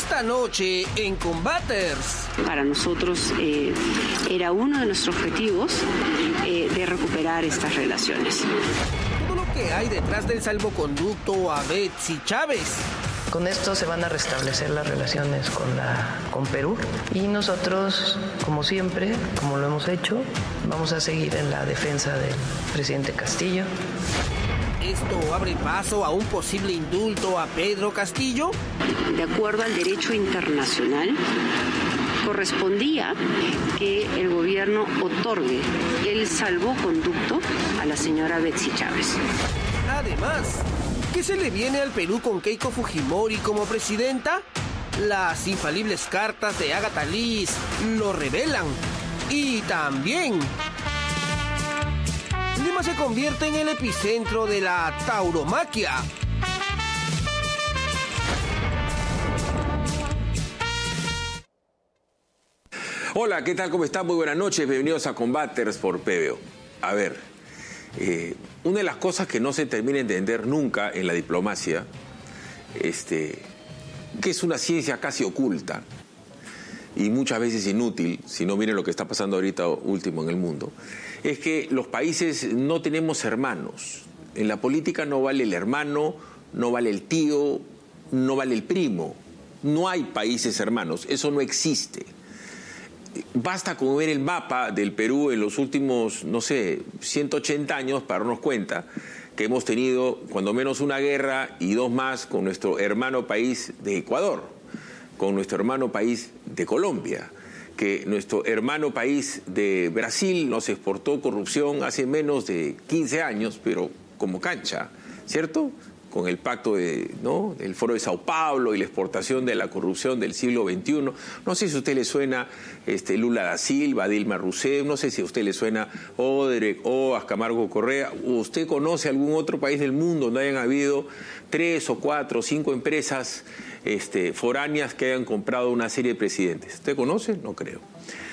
Esta noche en Combaters. Para nosotros era uno de nuestros objetivos de recuperar estas relaciones. Todo lo que hay detrás del salvoconducto a Betsy Chávez. Con esto se van a restablecer las relaciones con Perú y nosotros, como siempre, como lo hemos hecho, vamos a seguir en la defensa del presidente Castillo. ¿Esto abre paso a un posible indulto a Pedro Castillo? De acuerdo al derecho internacional, correspondía que el gobierno otorgue el salvoconducto a la señora Betsy Chávez. Además, ¿qué se le viene al Perú con Keiko Fujimori como presidenta? Las infalibles cartas de Agatha Liz lo revelan. Y también Lima se convierte en el epicentro de la tauromaquia. Hola, ¿qué tal? ¿Cómo están? Muy buenas noches. Bienvenidos a Combaters por PBO. A ver, una de las cosas que no se termina de entender nunca en la diplomacia, que es una ciencia casi oculta y muchas veces inútil, si no miren lo que está pasando ahorita último en el mundo, es que los países no tenemos hermanos. En la política no vale el hermano, no vale el tío, no vale el primo. No hay países hermanos, eso no existe. Basta con ver el mapa del Perú en los últimos, 180 años para darnos cuenta que hemos tenido cuando menos una guerra y dos más con nuestro hermano país de Ecuador, con nuestro hermano país de Colombia, que nuestro hermano país de Brasil nos exportó corrupción hace menos de 15 años, pero como cancha, ¿cierto? Con el pacto del Foro de Sao Paulo y la exportación de la corrupción del siglo XXI. No sé si a usted le suena Lula da Silva, Dilma Rousseff, no sé si a usted le suena Odebrecht o Camargo Correa. ¿Usted conoce algún otro país del mundo donde hayan habido 3 o 4 o 5 empresas foráneas que hayan comprado una serie de presidentes? ¿Usted conoce? No creo.